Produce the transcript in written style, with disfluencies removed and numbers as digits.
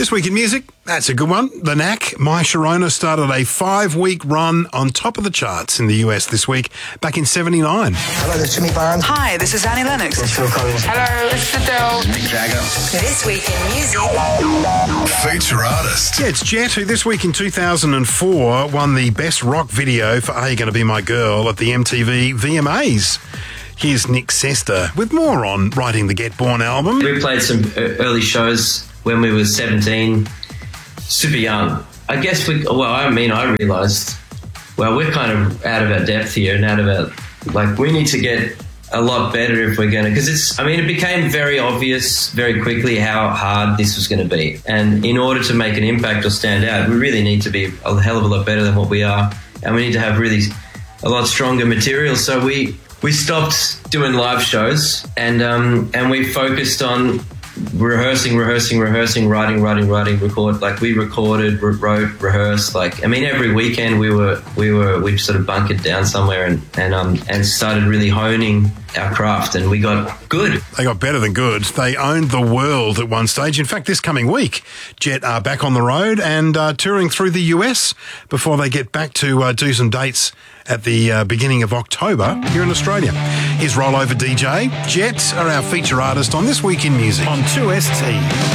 This week in music, that's a good one. The Knack, My Sharona, started a 5-week run on top of the charts in the US this week, back in '79. Hello, this is Jimmy Barnes. Hi, this is Annie Lennox. It's Phil Collins. Hello, it's Adele. Mick Jagger. This week in music. Feature artist. Yeah, it's Jet, who this week in 2004 won the Best Rock Video for Are You Gonna Be My Girl at the MTV VMAs. Here's Nick Sester with more on writing the Get Born album. We played some early shows when we were 17, super young. I guess I realised, we're kind of out of our depth here and out of our, we need to get a lot better if we're going to, because it became very obvious very quickly how hard this was going to be. And in order to make an impact or stand out, we really need to be a hell of a lot better than what we are. And we need to have really a lot stronger material. So we stopped doing live shows and we focused on rehearsing, writing, record. We recorded, wrote, rehearsed. Every weekend we sort of bunkered down somewhere and started really honing our craft, and we got good. They got better than good. They owned the world at one stage. In fact, this coming week, Jet are back on the road and touring through the US before they get back to do some dates at the beginning of October here in Australia. Here's Rollover DJ. Jet are our feature artist on This Week in Music on 2ST.